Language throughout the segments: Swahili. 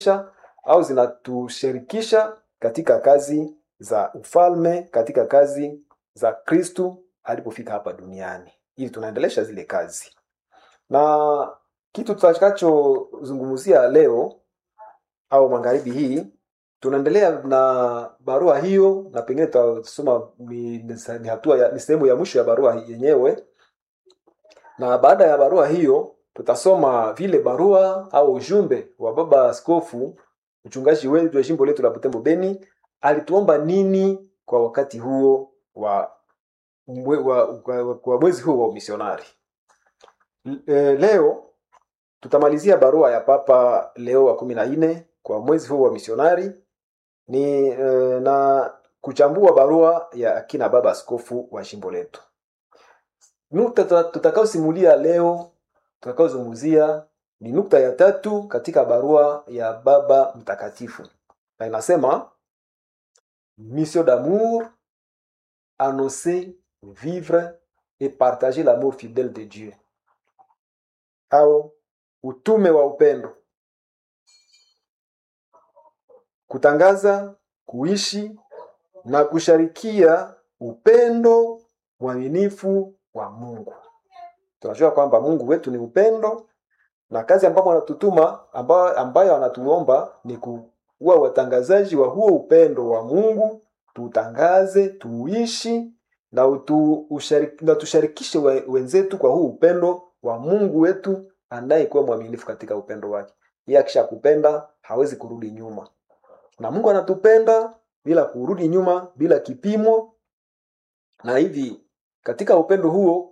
au zinatushirikisha katika kazi za ufalme, katika kazi za Kristu alipofika hapa duniani, ili tunaendelesha zile kazi. Na kitu tutakachozungumzia leo au magharibi hii, tunaendelea na barua hiyo, na pengine tutasoma ni sehemu ya mwisho ya barua yenyewe. Na baada ya barua hiyo tutasoma vile barua au ujumbe wa baba askofu mchungaji wetu wa jimbo letu la Butembo Beni alituomba nini kwa wakati huo kwa mwezi huo wa umisionari. Leo tutamalizia barua ya Papa Leo wa 14 kwa mwezi huo wa misionari na kuchambua barua ya akina baba askofu wa jimbo letu. Nukta tutakaosimulia leo, tutakaozungumzia ni nukta ya 3 katika barua ya Baba Mtakatifu. Na inasema mission d'amour, annoncer, vivre et partager l'amour fidèle de Dieu. Au utume wa upendo. Kutangaza, kuishi na kusharikia upendo mwaminifu wa Mungu. Tunajua kwamba Mungu wetu ni upendo, na kazi ambayo anatutuma ambayo anatuomba ni kuwa watangazaji wa huo upendo wa Mungu, tutangaze, tuishi na tusharikishe wenzetu kwa huo upendo wa Mungu wetu anayekuwa mwaminifu katika upendo wake. Yeye akishakupenda hawezi kurudi nyuma. Na Mungu anatupenda bila kurudi nyuma, bila kipimo. Na hivi katika upendo huo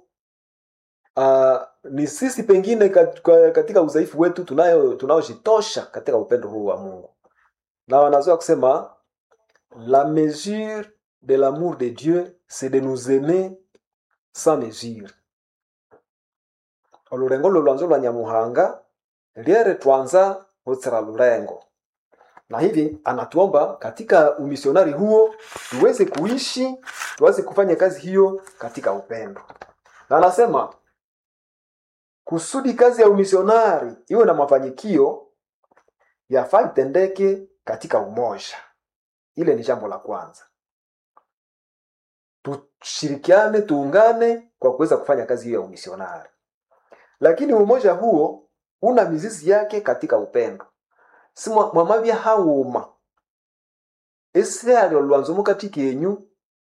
ni sisi pengine katika udhaifu wetu tunaojitosha katika upendo huu wa Mungu. Na wanazoea kusema la mesure de l'amour de Dieu c'est de nous aimer sans mesure. Olurengo lwanzo lwa Nyamuhanga liere twanza otsera lurengo. Na hivi anatuomba katika umisionari huo tuweze kuishi, tuweze kufanya kazi hiyo katika upendo. Na anasema kusudi kazi ya umisionari iwe na mafanikio yafaa itendeke katika umoja. Ile ni jambo la kwanza. Tushirikiane, tuungane kwa kuweza kufanya kazi hiyo ya umisionari. Lakini umoja huo una mizizi yake katika upendo. Si mwamavya hauma. Ese alio lwanzo mukatiki yenyu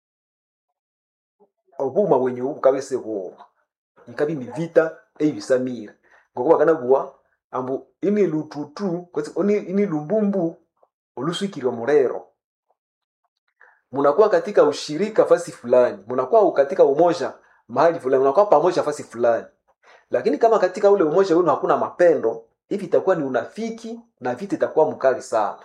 obuma wenye ukabese huoma. Ikabi mivita ebisamira. Ngokuba kana bua ambu ini lututu ini lumbumbu oluswikirwa murero. Munakuwa katika ushirika fasi fulani, munakuwa katika umoja mahali fulani, munakuwa pamoja fasi fulani. Lakini kama katika ule umoja wenu hakuna mapendo, hivi itakuwa ni unafiki na vita itakuwa mkali sana.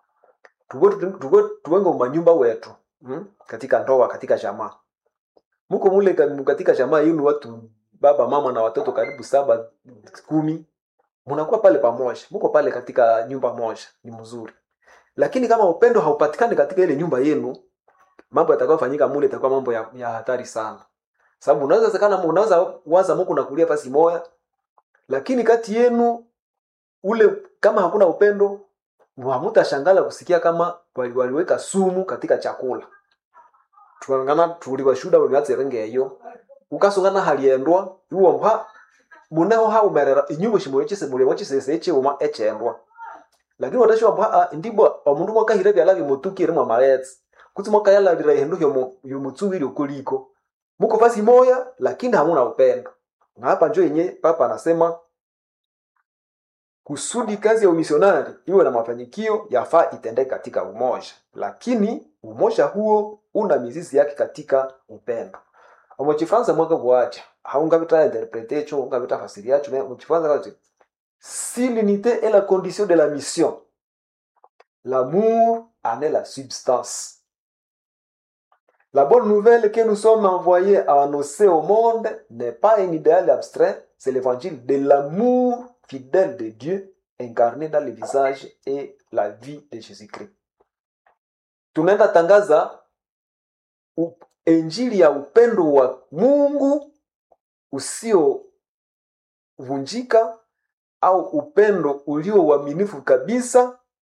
Tuwengo manyumba wetu, katika ndoa, katika jamaa. Muko mule katika jamaa yenu watu baba, mama na watoto karibu 7, 10. Munakuwa pale pamoja, muko pale katika nyumba moja, ni mzuri. Lakini kama upendo haupatikani katika ile nyumba yenu, mambo yatakayofanyika mule itakuwa mambo ya hatari sana. Sababu unaweza waza Mungu na kulia pasi moja, lakini kati yenu ule kama hakuna upendo, hamtashangala kusikia kama waliweka sumu katika chakula. Tuangana tuliwashuda waliatse renge hiyo. Ukasongana haliendwa, yuo mpa munao haumerera inyugo shimoyechese mulemochese seche uma echendwa. Lakini watashwa mpa ndibwa omundu mwakahire byalagi mutukire mu maletsi. Kuti mwakayala dira hendo yo mutsubiri ukuliko. Muko fasi moya lakini hamuna upendo. Na hapa njoo yenye Papa anasema kusudi kazi ya umisionari iwe na mafanikio yafaa itendeke katika umoja. Lakini umoja huo una mizizi yake katika upendo. Omochifanza mwaka bwacha haungabita interpretation, ungabita fasiriacho na omochifanza kaje. Si l'unité est la condition de la mission, l'amour en est la substance. La bonne nouvelle que nous sommes envoyés à annoncer au monde n'est pas un idéal abstrait, c'est l'évangile de l'amour fidèle de Dieu incarné dans le visage et la vie de Jésus-Christ. Tunaenda tangaza injili ya upendo wa Mungu usio vunjika au upendo ulio uaminifu kabisa